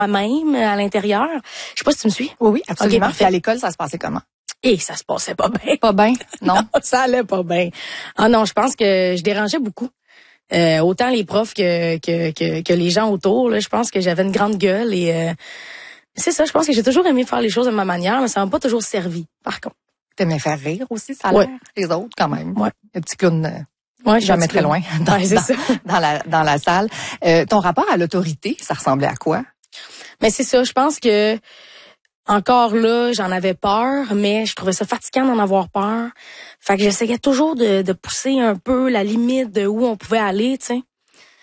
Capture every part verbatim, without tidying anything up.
moi-même à l'intérieur. Je sais pas si tu me suis. Oui, oui, absolument. Okay, puis à l'école, ça se passait comment? Et ça se passait pas bien. Pas bien, non? Non, ça allait pas bien. Ah non, je pense que je dérangeais beaucoup. Euh, autant les profs que, que que que les gens autour. Là, je pense que j'avais une grande gueule et euh, c'est ça. Je pense que j'ai toujours aimé faire les choses de ma manière, mais ça m'a pas toujours servi. Par contre, T'aimais faire rire aussi, ça a ouais. l'air, les autres quand même. Ouais. Le petit clown. Euh, ouais, jamais très loin dans, ouais, c'est dans, ça. dans la dans la salle. Euh, ton rapport à l'autorité, ça ressemblait à quoi? Mais c'est ça. Je pense que encore là, j'en avais peur, mais je trouvais ça fatigant d'en avoir peur. Fait que j'essayais toujours de, de pousser un peu la limite de où on pouvait aller, tu sais.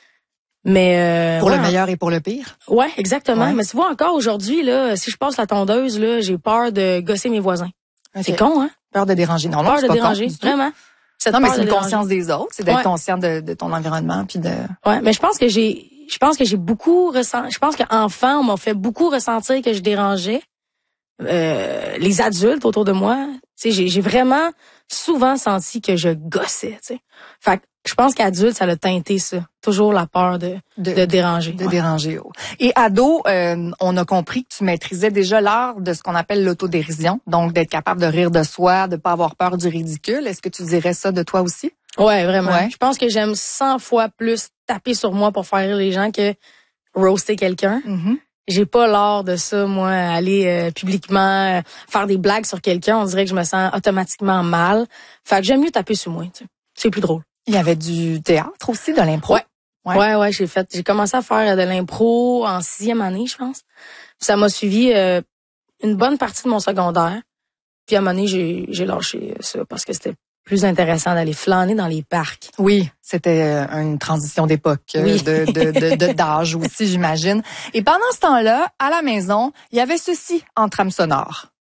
Mais euh, pour ouais, le meilleur et pour le pire. Ouais, exactement. Ouais. Mais tu vois encore aujourd'hui là, si je passe la tondeuse là, j'ai peur de gosser mes voisins. Okay. C'est con, hein? Peur de déranger. Non, non, peur c'est de pas déranger, con, vraiment. Cette non, mais peur c'est de une déranger. conscience des autres, c'est d'être ouais. conscient de, de ton environnement puis de. Ouais, mais je pense que j'ai, je pense que j'ai beaucoup ressenti. Je pense qu'enfant, on m'a fait beaucoup ressentir que je dérangeais. Euh, les adultes autour de moi, tu sais, j'ai, j'ai vraiment souvent senti que je gossais, tu sais. Fait que je pense qu'adulte, ça l'a teinté ça, toujours la peur de de, de déranger, de ouais. déranger. Et ado, euh, on a compris que tu maîtrisais déjà l'art de ce qu'on appelle l'autodérision, donc d'être capable de rire de soi, de pas avoir peur du ridicule. Est-ce que tu dirais ça de toi aussi? Ouais, vraiment. Ouais. Je pense que j'aime cent fois plus taper sur moi pour faire rire les gens que roaster quelqu'un. Mm-hmm. J'ai pas l'art de ça, moi, aller euh, publiquement euh, faire des blagues sur quelqu'un. On dirait que je me sens automatiquement mal. Fait que j'aime mieux taper sur moi, tu sais. C'est plus drôle. Il y avait du théâtre aussi, de l'impro. Ouais. Ouais, ouais, ouais j'ai fait. J'ai commencé à faire de l'impro en sixième année, je pense. Ça m'a suivi euh, une bonne partie de mon secondaire. Puis à un moment donné, j'ai, j'ai lâché ça parce que c'était plus intéressant d'aller flâner dans les parcs. Oui, c'était une transition d'époque, oui. de, de, de, de d'âge aussi, j'imagine. Et pendant ce temps-là, à la maison, il y avait ceci en trame sonore.